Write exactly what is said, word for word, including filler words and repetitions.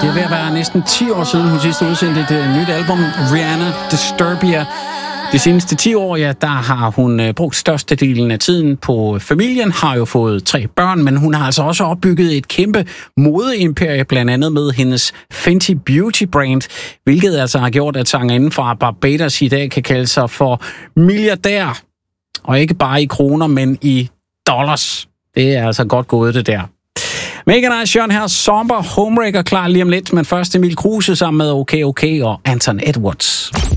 Det er ved at være næsten ti år siden, hun sidst udsendte et uh, nyt album, Rihanna Disturbia. De seneste ti år, ja, der har hun uh, brugt størstedelen af tiden på familien, har jo fået tre børn, men hun har altså også opbygget et kæmpe modeimperie, blandt andet med hendes Fenty Beauty brand, hvilket altså har gjort, at sangerinden fra Barbados i dag kan kalde sig for milliardær. Og ikke bare i kroner, men i dollars. Det er altså godt gået, det der. Mega nice, Jørgen her. Somber Homewrecker klar lige om lidt, men først Emil Kruse sammen med OK OK og Anton Edwards.